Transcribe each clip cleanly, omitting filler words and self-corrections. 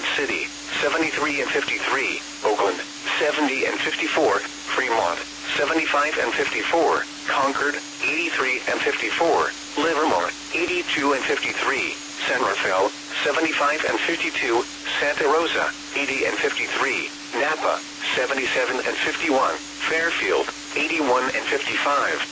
City, 73 and 53, Oakland, 70 and 54, Fremont, 75 and 54, Concord, 83 and 54, Livermore, 82 and 53, San Rafael, 75 and 52, Santa Rosa, 80 and 53, Napa, 77 and 51, Fairfield, 81 and 55.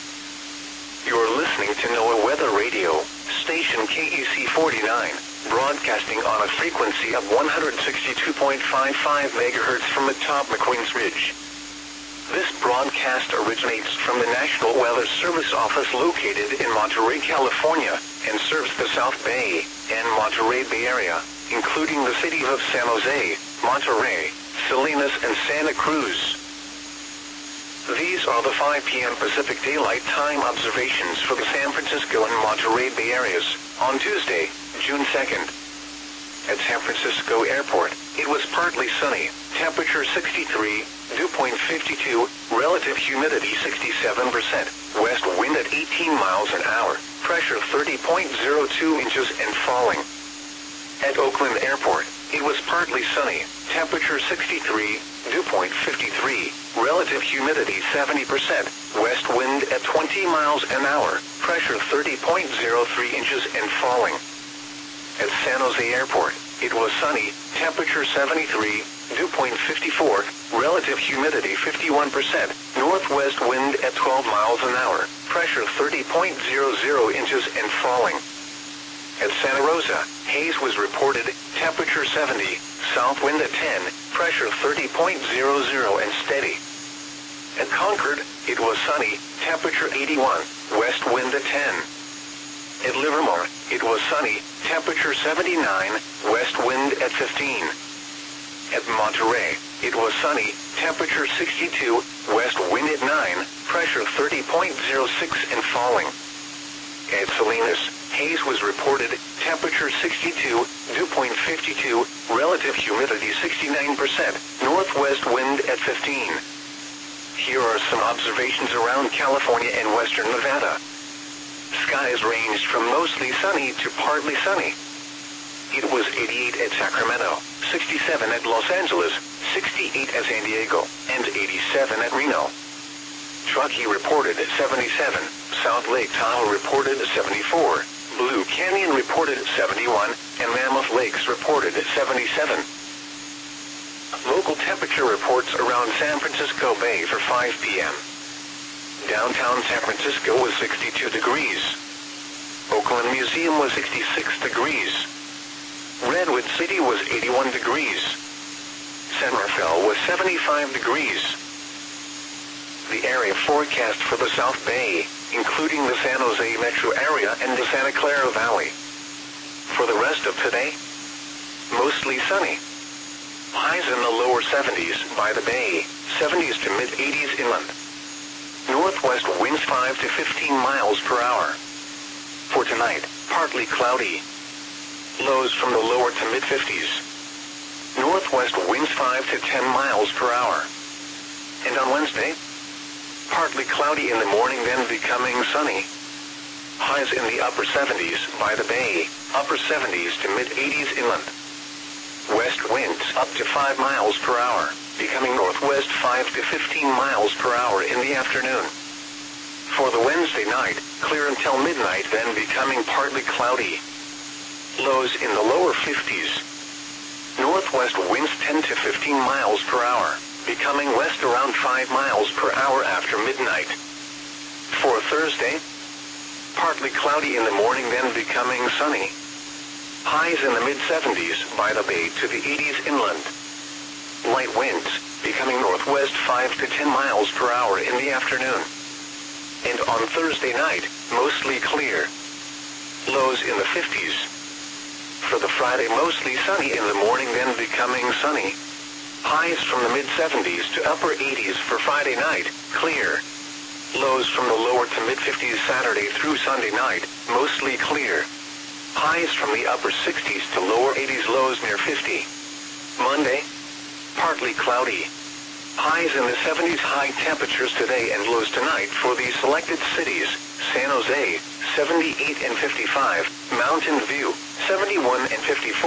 You're listening to NOAA Weather Radio, station KUC 49, broadcasting on a frequency of 162.55 MHz from atop McQueen's Ridge. This broadcast originates from the National Weather Service office located in Monterey, California, and serves the South Bay and Monterey Bay Area, including the cities of San Jose, Monterey, Salinas, and Santa Cruz. These are the 5 p.m. Pacific Daylight Time observations for the San Francisco and Monterey Bay areas on Tuesday, June 2nd. At San Francisco Airport, it was partly sunny, temperature 63, dew point 52, relative humidity 67%, west wind at 18 miles an hour, pressure 30.02 inches and falling. At Oakland Airport, it was partly sunny, temperature 63, dew point 53, relative humidity 70%, west wind at 20 miles an hour, pressure 30.03 inches and falling. At San Jose Airport, it was sunny, temperature 73, dew point 54, relative humidity 51%, northwest wind at 12 miles an hour, pressure 30.00 inches and falling. At Santa Rosa, haze was reported, temperature 70, south wind at 10, pressure 30.00 and steady. At Concord, it was sunny, temperature 81, west wind at 10. At Livermore, it was sunny, temperature 79, west wind at 15. At Monterey, it was sunny, temperature 62, west wind at 9, pressure 30.06 and falling. At Salinas, haze was reported, temperature 62, dew point 52, relative humidity 69%, northwest wind at 15. Here are some observations around California and western Nevada. Skies ranged from mostly sunny to partly sunny. It was 88 at Sacramento, 67 at Los Angeles, 68 at San Diego, and 87 at Reno. Truckee reported 77, South Lake Tahoe reported 74, Blue Canyon reported 71, and Mammoth Lakes reported 77. Local temperature reports around San Francisco Bay for 5 p.m. Downtown San Francisco was 62 degrees. Oakland Museum was 66 degrees. Redwood City was 81 degrees. San Rafael was 75 degrees. The area forecast for the South Bay, including the San Jose metro area and the Santa Clara Valley. For the rest of today, mostly sunny. Highs in the lower 70s by the bay, 70s to mid-80s inland. Northwest winds 5 to 15 miles per hour. For tonight, partly cloudy. Lows from the lower to mid-50s. Northwest winds 5 to 10 miles per hour. And on Wednesday, partly cloudy in the morning, then becoming sunny. Highs in the upper 70s by the bay, upper 70s to mid-80s inland. West winds up to 5 miles per hour, becoming northwest 5 to 15 miles per hour in the afternoon. For the Wednesday night, clear until midnight, then becoming partly cloudy. Lows in the lower 50s. Northwest winds 10 to 15 miles per hour, becoming west around 5 miles per hour after midnight. For Thursday, partly cloudy in the morning, then becoming sunny. Highs in the mid-70s by the bay to the 80s inland. Light winds, becoming northwest 5 to 10 miles per hour in the afternoon. And on Thursday night, mostly clear. Lows in the 50s. For the Friday, mostly sunny in the morning, then becoming sunny. Highs from the mid-70s to upper 80s for Friday night, clear. Lows from the lower to mid-50s Saturday through Sunday night, mostly clear. Highs from the upper 60s to lower 80s, lows near 50. Monday, partly cloudy. Highs in the 70s, high temperatures today and lows tonight for the selected cities: San Jose, 78 and 55, Mountain View, 71 and 54.